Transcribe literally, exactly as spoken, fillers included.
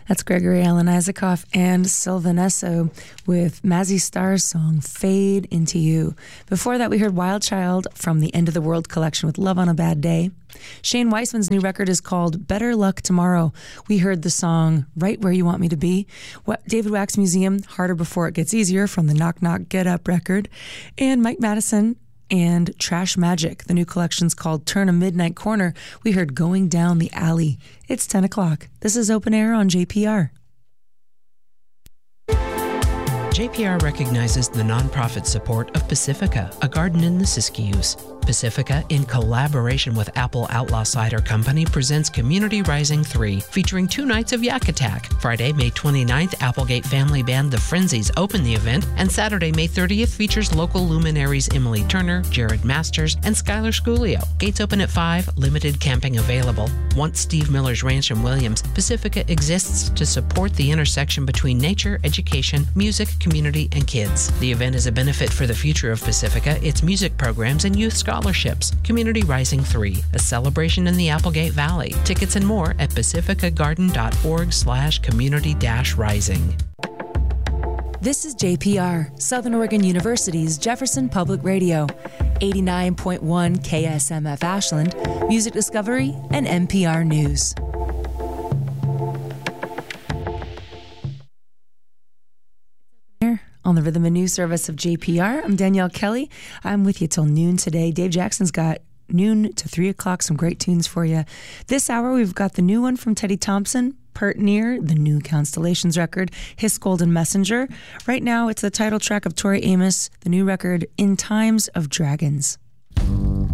That's Gregory Alan Isaacoff and Sylvan Esso with Mazzy Star's song Fade Into You. Before that, we heard Wild Child from the End of the World collection with Love on a Bad Day. Shane Weissman's new record is called Better Luck Tomorrow. We heard the song Right Where You Want Me to Be. What David Wax Museum, Harder Before It Gets Easier from the Knock Knock Get Up record. And Mike Madison and Trash Magic. The new collection's called Turn a Midnight Corner. We heard Going Down the Alley. It's ten o'clock. This is Open Air on J P R. J P R recognizes the nonprofit support of Pacifica, a garden in the Siskiyous. Pacifica, in collaboration with Apple Outlaw Cider Company, presents Community Rising three, featuring two nights of Yak Attack. Friday, May twenty-ninth, Applegate family band The Frenzies open the event, and Saturday, May thirtieth, features local luminaries Emily Turner, Jared Masters, and Skylar Sculio. Gates open at five, limited camping available. Once Steve Miller's Ranch in Williams, Pacifica exists to support the intersection between nature, education, music, community, and kids. The event is a benefit for the future of Pacifica, its music programs, and youth scholarships. Community Rising three, a celebration in the Applegate Valley. Tickets and more at pacificagarden.org slash community dash rising. This is J P R, Southern Oregon University's Jefferson Public Radio, eighty-nine point one K S M F Ashland, Music Discovery, and N P R News. On the Rhythm and News Service of J P R, I'm Danielle Kelly. I'm with you till noon today. Dave Jackson's got noon to three o'clock, some great tunes for you. This hour, we've got the new one from Teddy Thompson, Pert Near, the new Constellations record, His Golden Messenger. Right now, it's the title track of Tori Amos, the new record, In Times of Dragons.